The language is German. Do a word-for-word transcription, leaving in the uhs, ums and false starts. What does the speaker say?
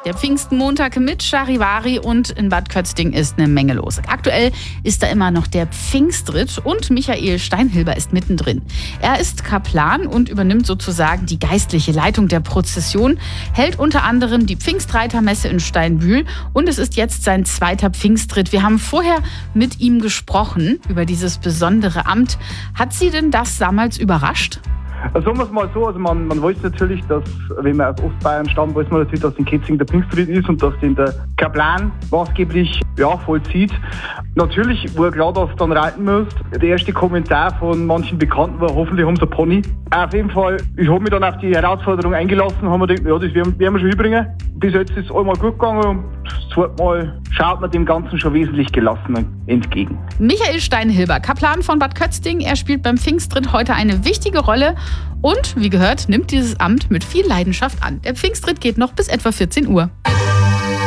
Der Pfingstmontag mit Charivari und in Bad Kötzting ist eine Menge los. Aktuell ist da immer noch der Pfingstritt und Michael Steinhilber ist mittendrin. Er ist Kaplan und übernimmt sozusagen die geistliche Leitung der Prozession, hält unter anderem die Pfingstreitermesse in Steinbühl und es ist jetzt sein zweiter Pfingstritt. Wir haben vorher mit ihm gesprochen über dieses besondere Amt. Hat Sie denn das damals überrascht? Also sagen wir es mal so, also man, man weiß natürlich, dass, wenn man aus Ostbayern stammt, weiß man natürlich, dass in Kötzting der Pfingstritt ist und dass den der Kaplan maßgeblich ja, vollzieht. Natürlich war klar, dass dann reiten müsst. Der erste Kommentar von manchen Bekannten war, hoffentlich haben sie einen Pony. Auf jeden Fall, ich habe mich dann auf die Herausforderung eingelassen und habe mir gedacht, ja, das werden, werden wir schon hinbringen. Bis jetzt ist es einmal gut gegangen und das zweite Mal schaut man dem Ganzen schon wesentlich gelassener entgegen. Michael Steinhilber, Kaplan von Bad Kötzting, er spielt beim Pfingstritt heute eine wichtige Rolle und, wie gehört, nimmt dieses Amt mit viel Leidenschaft an. Der Pfingstritt geht noch bis etwa vierzehn Uhr.